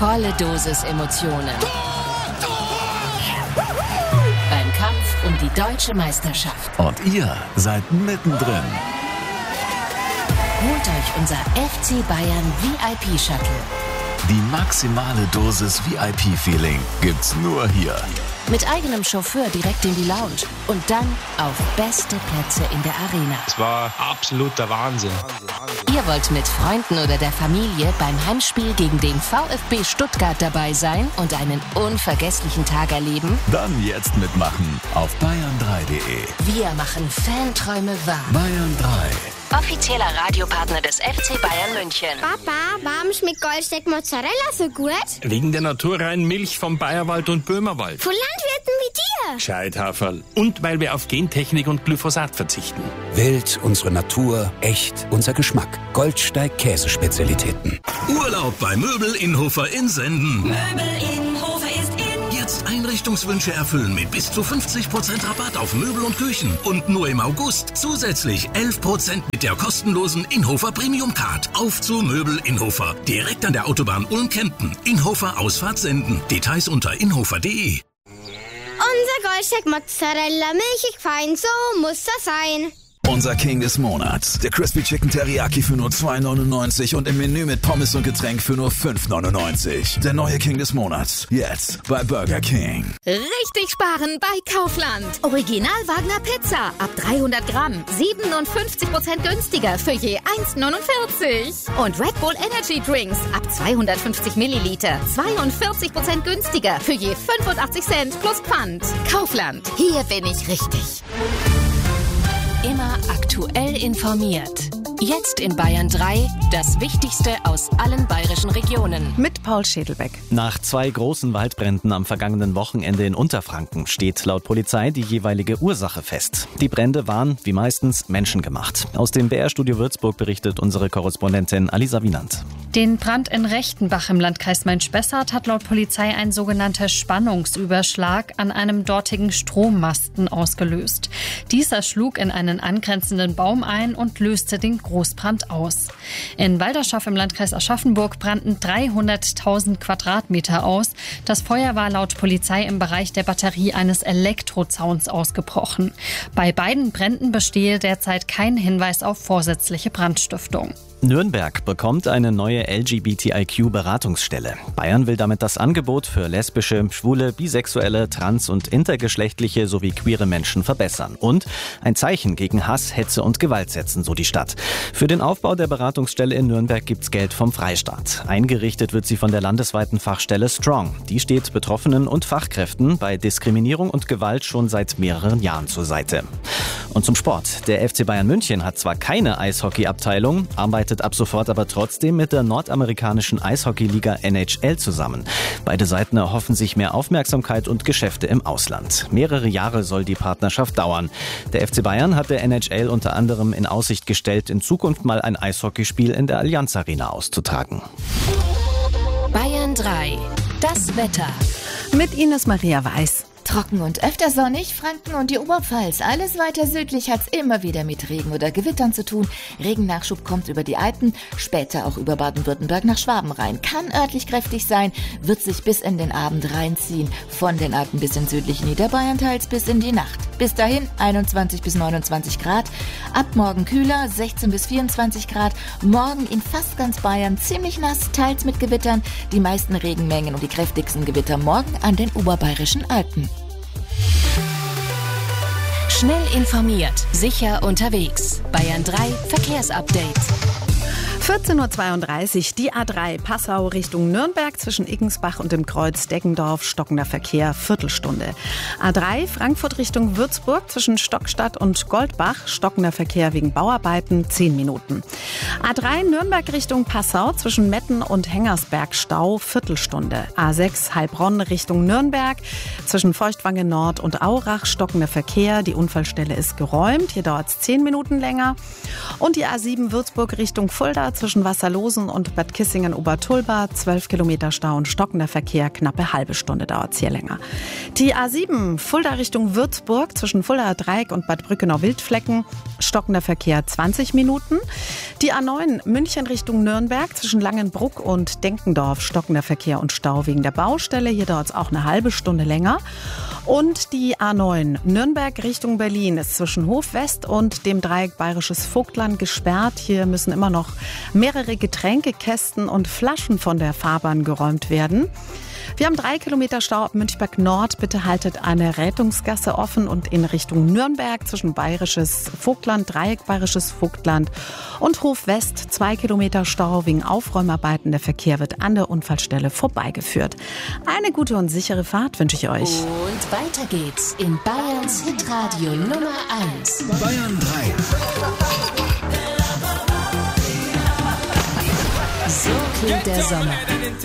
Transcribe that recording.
Volle Dosis Emotionen. Beim Kampf um die deutsche Meisterschaft. Und ihr seid mittendrin. Holt euch unser FC Bayern VIP-Shuttle. Die maximale Dosis VIP-Feeling gibt's nur hier. Mit eigenem Chauffeur direkt in die Lounge und dann auf beste Plätze in der Arena. Es war absoluter Wahnsinn. Ihr wollt mit Freunden oder der Familie beim Heimspiel gegen den VfB Stuttgart dabei sein und einen unvergesslichen Tag erleben? Dann jetzt mitmachen auf bayern3.de. Wir machen Fanträume wahr. Bayern 3. Offizieller Radiopartner des FC Bayern München. Papa, warum schmeckt Goldsteak Mozzarella so gut? Wegen der naturreinen Milch vom Bayerwald und Böhmerwald. Von Landwirten wie dir. Gescheithaferl. Und weil wir auf Gentechnik und Glyphosat verzichten. Wild, unsere Natur, echt, unser Geschmack. Goldsteig Käsespezialitäten. Urlaub bei Möbel Inhofer in Senden. Möbel Inhofer ist in. Jetzt Einrichtungswünsche erfüllen mit bis zu 50% Rabatt auf Möbel und Küchen. Und nur im August zusätzlich 11% mit der kostenlosen Inhofer Premium Card. Auf zu Möbel Inhofer. Direkt an der Autobahn Ulm-Kempten. Inhofer Ausfahrt Senden. Details unter inhofer.de. Unser Goldsteak Mozzarella, milchig fein, so muss das sein. Unser King des Monats. Der Crispy Chicken Teriyaki für nur 2,99 und im Menü mit Pommes und Getränk für nur 5,99. Der neue King des Monats. Jetzt bei Burger King. Richtig sparen bei Kaufland. Original Wagner Pizza. Ab 300 Gramm. 57% günstiger für je 1,49. Und Red Bull Energy Drinks. Ab 250 Milliliter. 42% günstiger für je 85 Cent plus Pfand. Kaufland. Hier bin ich richtig. Immer aktuell informiert. Jetzt in Bayern 3 das Wichtigste aus allen bayerischen Regionen. Mit Paul Schädelbeck. Nach 2 großen Waldbränden am vergangenen Wochenende in Unterfranken steht laut Polizei die jeweilige Ursache fest. Die Brände waren, wie meistens, menschengemacht. Aus dem BR-Studio Würzburg berichtet unsere Korrespondentin Alisa Wienand. Den Brand in Rechtenbach im Landkreis Main-Spessart hat laut Polizei ein sogenannter Spannungsüberschlag an einem dortigen Strommasten ausgelöst. Dieser schlug in einen angrenzenden Baum ein und löste den Großbrand aus. In Walderschaff im Landkreis Aschaffenburg brannten 300.000 Quadratmeter aus. Das Feuer war laut Polizei im Bereich der Batterie eines Elektrozauns ausgebrochen. Bei beiden Bränden bestehe derzeit kein Hinweis auf vorsätzliche Brandstiftung. Nürnberg bekommt eine neue LGBTIQ-Beratungsstelle. Bayern will damit das Angebot für lesbische, schwule, bisexuelle, trans- und intergeschlechtliche sowie queere Menschen verbessern. Und ein Zeichen gegen Hass, Hetze und Gewalt setzen, so die Stadt. Für den Aufbau der Beratungsstelle in Nürnberg gibt's Geld vom Freistaat. Eingerichtet wird sie von der landesweiten Fachstelle Strong. Die steht Betroffenen und Fachkräften bei Diskriminierung und Gewalt schon seit mehreren Jahren zur Seite. Und zum Sport. Der FC Bayern München hat zwar keine Eishockey-Abteilung, arbeitet ab sofort aber trotzdem mit der nordamerikanischen Eishockeyliga NHL zusammen. Beide Seiten erhoffen sich mehr Aufmerksamkeit und Geschäfte im Ausland. Mehrere Jahre soll die Partnerschaft dauern. Der FC Bayern hat der NHL unter anderem in Aussicht gestellt, in Zukunft mal ein Eishockeyspiel in der Allianz Arena auszutragen. Bayern 3. Das Wetter. Mit Ines Maria Weiß. Trocken und öfter sonnig, Franken und die Oberpfalz. Alles weiter südlich hat's immer wieder mit Regen oder Gewittern zu tun. Regennachschub kommt über die Alpen, später auch über Baden-Württemberg nach Schwaben rein. Kann örtlich kräftig sein, wird sich bis in den Abend reinziehen. Von den Alpen bis in südlichen Niederbayern, teils bis in die Nacht. Bis dahin 21 bis 29 Grad. Ab morgen kühler, 16 bis 24 Grad. Morgen in fast ganz Bayern ziemlich nass, teils mit Gewittern. Die meisten Regenmengen und die kräftigsten Gewitter morgen an den oberbayerischen Alpen. Schnell informiert, sicher unterwegs. Bayern 3 Verkehrsupdate. 14.32 Uhr, die A3 Passau Richtung Nürnberg zwischen Iggensbach und dem Kreuz Deggendorf, stockender Verkehr, Viertelstunde. A3 Frankfurt Richtung Würzburg zwischen Stockstadt und Goldbach, stockender Verkehr wegen Bauarbeiten, 10 Minuten. A3 Nürnberg Richtung Passau zwischen Metten und Hengersberg, Stau, Viertelstunde. A6 Heilbronn Richtung Nürnberg zwischen Feuchtwange Nord und Aurach, stockender Verkehr, die Unfallstelle ist geräumt, hier dauert es 10 Minuten länger. Und die A7 Würzburg Richtung Fulda A4 zwischen Wasserlosen und Bad Kissingen-Obertulba, 12 Kilometer Stau und stockender Verkehr, knappe halbe Stunde dauert es hier länger. Die A7 Fulda Richtung Würzburg zwischen Fuldaer Dreieck und Bad Brückenau-Wildflecken, stockender Verkehr 20 Minuten. Die A9 München Richtung Nürnberg zwischen Langenbruck und Denkendorf, stockender Verkehr und Stau wegen der Baustelle. Hier dauert es auch eine halbe Stunde länger. Und die A9 Nürnberg Richtung Berlin ist zwischen Hof West und dem Dreieck Bayerisches Vogtland gesperrt. Hier müssen immer noch mehrere Getränkekästen und Flaschen von der Fahrbahn geräumt werden. Wir haben 3 Kilometer Stau ab Münchberg Nord. Bitte haltet eine Rettungsgasse offen und in Richtung Nürnberg zwischen Bayerisches Vogtland, Dreieck Bayerisches Vogtland und Hof West 2 Kilometer Stau wegen Aufräumarbeiten. Der Verkehr wird an der Unfallstelle vorbeigeführt. Eine gute und sichere Fahrt wünsche ich euch. Und weiter geht's in Bayerns Hitradio Nummer 1. Bayern 3. So klingt der Sommer.